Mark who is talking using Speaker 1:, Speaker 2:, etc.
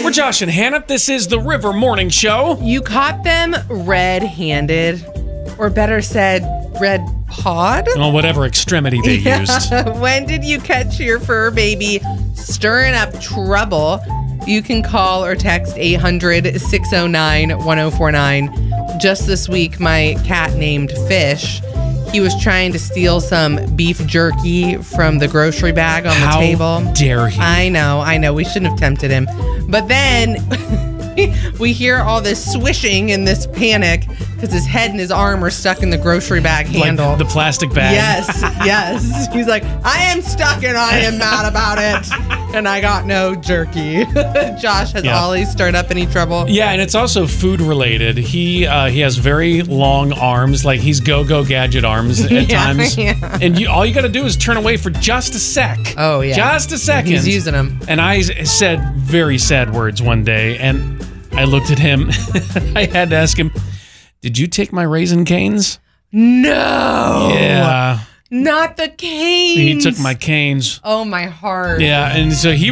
Speaker 1: We're Josh and Hannah. This is the River Morning Show.
Speaker 2: You caught them red-handed, or better said, red-pawed?
Speaker 1: Well, whatever extremity they used.
Speaker 2: When did you catch your fur baby stirring up trouble? You can call or text 800-609-1049. Just this week, my cat named Fish, he was trying to steal some beef jerky from the grocery bag on the table.
Speaker 1: How dare he?
Speaker 2: I know. We shouldn't have tempted him. But then we hear all this swishing and this panic because his head and his arm are stuck in the grocery bag handle.
Speaker 1: Like the plastic bag.
Speaker 2: Yes. He's like, I am stuck and I am mad about it. And I got no jerky. Josh, has Ollie stirred up any trouble?
Speaker 1: Yeah, and it's also food related. He has very long arms, like he's go-go gadget arms at times. Yeah. And all you got to do is turn away for just a sec.
Speaker 2: Oh, yeah.
Speaker 1: Just a second.
Speaker 2: He's using them.
Speaker 1: And I said very sad words one day, and I looked at him. I had to ask him, did you take my Raisin Canes?
Speaker 2: No.
Speaker 1: Yeah.
Speaker 2: Not the canes.
Speaker 1: He took my canes.
Speaker 2: Oh, my heart.
Speaker 1: Yeah, and so he